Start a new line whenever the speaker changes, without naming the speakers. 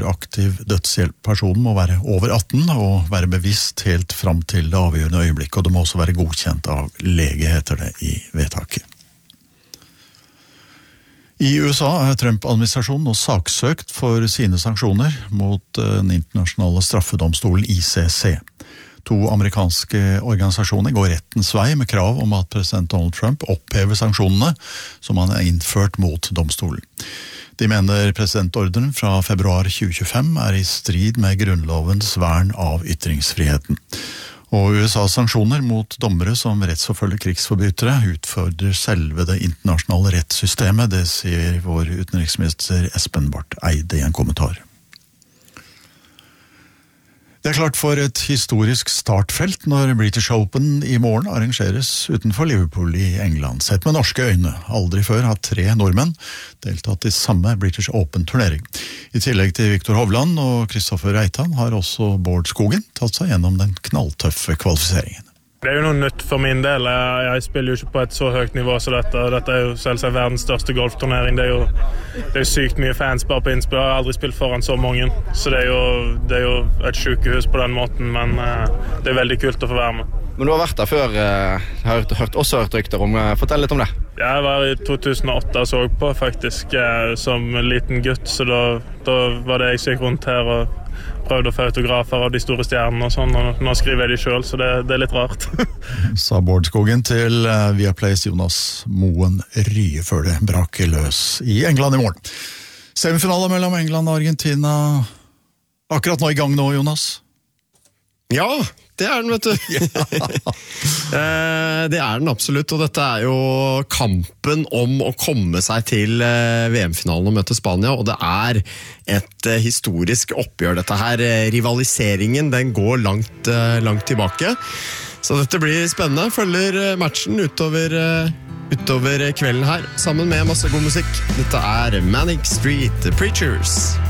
aktiv dødshjelp. Personen må være over 18 og være bevisst helt fram til det avgjørende øyeblikk, og det må også være godkjent av lege, heter det i vedtaket. I USA Trump-administrasjonen nå saksøkt for sine sanksjoner mot den internasjonale straffedomstolen ICC. 2 amerikanske organisasjoner går rettens vei med krav om at president Donald Trump opphever sanksjonene som han har innført mot domstolen. De mener presidentordren fra februar 2025 i strid med grunnlovens vern av ytringsfriheten. Og USAs sanksjoner mot dommere som rettsforfølger krigsforbrytere utfordrer selve det internasjonale rettssystemet, det sier vår utenriksminister Espen Barth Eide i en kommentar. Det klart for et historisk startfelt når British Open i morgen arrangeres utenfor Liverpool i England. Sett med norske øyne. Aldri før har 3 nordmenn deltatt i samme British Open-turnering. I tillegg til Victor Hovland og Kristoffer Reitan har også Bård Skogen tatt seg gjennom den knalltøffe kvalifiseringen.
Det jo noe nytt for min del. Jeg spiller jo ikke på et så høyt nivå som dette. Dette jo selvsagt verdens største golfturnering. Det er jo sykt mye fans bare på innspill. Jeg har aldri spilt foran så mange. Så det er jo et sykehus på den måten, men det er veldig kult å få være med.
Men du har vært der før, jeg har også hørt rykter om. Fortell litt om det.
Jeg var i 2008 og så på faktisk som liten gutt, så da var det jeg som gikk rundt her og prøvde å få autografer av de store stjernene og sånn, og nå skriver jeg de selv, så det er litt rart.
Sa Bård Skogen til Viaplays Jonas Moen Rye før det braker løs i England i morgen. Semifinale mellom England og Argentina akkurat nå i gang nå, Jonas?
Ja, det den, vet du. Det den absolutt, og dette jo kampen om å komme seg til VM-finalen og møte Spania, og det et historisk oppgjør dette her. Rivaliseringen, den går langt tilbake. Så dette blir spennende. Følger matchen utover kvelden her, sammen med masse god musikk. Dette Manic Street Preachers.